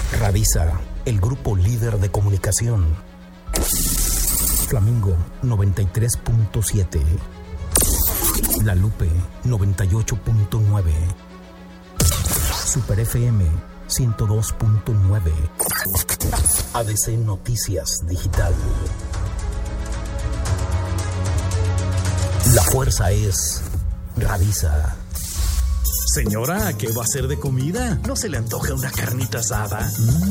Radisa, el grupo líder de comunicación. Flamingo 93.7. La Lupe 98.9. Super FM 102.9. ADC Noticias Digital. La fuerza es Radisa. Señora, ¿qué va a hacer de comida? ¿No se le antoja una carnita asada?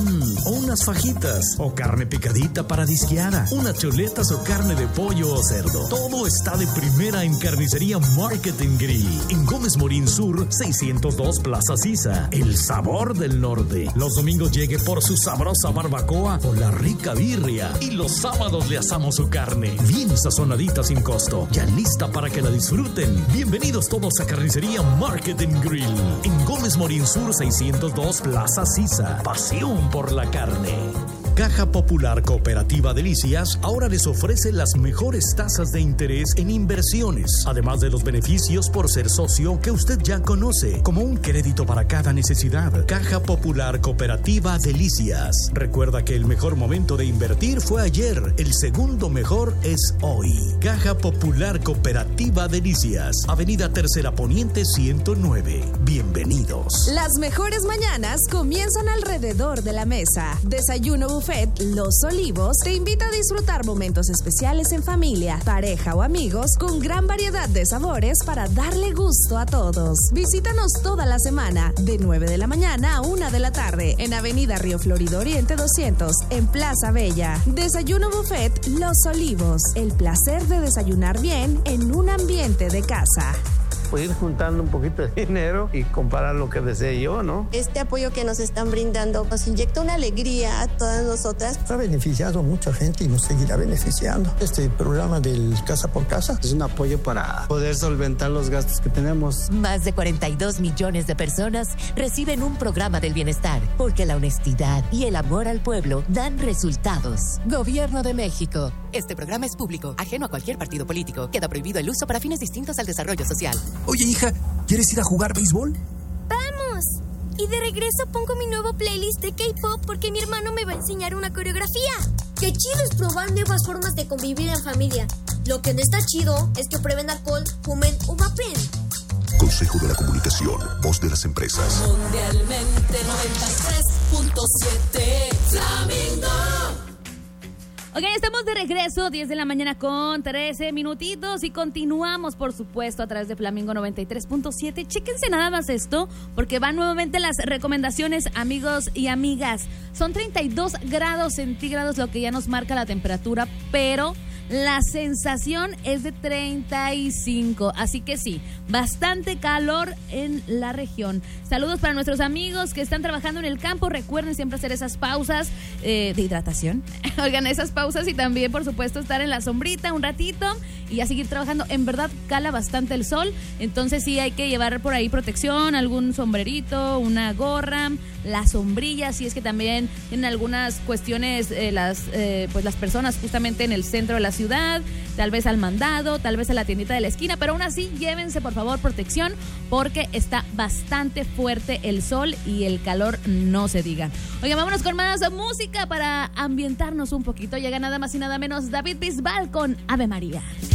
O unas fajitas, o carne picadita para disqueada, unas chuletas o carne de pollo o cerdo. Todo está de primera en Carnicería Market & Grill, en Gómez Morín Sur, 602 Plaza Sisa. El sabor del norte. Los domingos llegue por su sabrosa barbacoa o la rica birria. Y los sábados le asamos su carne, bien sazonadita sin costo, ya lista para que la disfruten. Bienvenidos todos a Carnicería Market & Grill, en Gómez Morín Sur 602 Plaza Sisa. Pasión por la carne. Caja Popular Cooperativa Delicias ahora les ofrece las mejores tasas de interés en inversiones, además de los beneficios por ser socio que usted ya conoce, como un crédito para cada necesidad. Caja Popular Cooperativa Delicias. Recuerda que el mejor momento de invertir fue ayer, el segundo mejor es hoy. Caja Popular Cooperativa Delicias, Avenida Tercera Poniente 109. Bienvenidos. Las mejores mañanas comienzan alrededor de la mesa. Desayuno buffet Los Olivos te invita a disfrutar momentos especiales en familia, pareja o amigos con gran variedad de sabores para darle gusto a todos. Visítanos toda la semana de 9 de la mañana a 1 de la tarde en Avenida Río Florido Oriente 200 en Plaza Bella. Desayuno buffet Los Olivos. El placer de desayunar bien en un ambiente de casa. Pues ir juntando un poquito de dinero y comprar lo que desee yo, ¿no? Este apoyo que nos están brindando nos inyecta una alegría a todas nosotras. Ha beneficiado a mucha gente y nos seguirá beneficiando. Este programa del Casa por Casa es un apoyo para poder solventar los gastos que tenemos. Más de 42 millones de personas reciben un programa del bienestar, porque la honestidad y el amor al pueblo dan resultados. Gobierno de México. Este programa es público, ajeno a cualquier partido político. Queda prohibido el uso para fines distintos al desarrollo social. Oye, hija, ¿quieres ir a jugar béisbol? ¡Vamos! Y de regreso pongo mi nuevo playlist de K-pop porque mi hermano me va a enseñar una coreografía. ¡Qué chido es probar nuevas formas de convivir en familia! Lo que no está chido es que prueben alcohol, fumen o vapen. Consejo de la Comunicación, voz de las empresas. Mundialmente 93.7 Flamingo. Ok, estamos de regreso, 10 de la mañana con 13 minutitos y continuamos, por supuesto, a través de Flamingo 93.7. Chéquense nada más esto, porque van nuevamente las recomendaciones, amigos y amigas. Son 32 grados centígrados lo que ya nos marca la temperatura, pero la sensación es de 35, así que sí, bastante calor en la región. Saludos para nuestros amigos que están trabajando en el campo. Recuerden siempre hacer esas pausas de hidratación. Oigan, esas pausas y también, por supuesto, estar en la sombrita un ratito y a seguir trabajando. En verdad, cala bastante el sol, entonces sí hay que llevar por ahí protección, algún sombrerito, una gorra, la sombrilla, si es que también tienen algunas cuestiones las personas justamente en el centro de la ciudad, tal vez al mandado, tal vez a la tiendita de la esquina, pero aún así llévense por favor protección porque está bastante fuerte el sol y el calor no se diga. Oigan, vámonos con más música para ambientarnos un poquito. Llega nada más y nada menos David Bisbal con Ave María.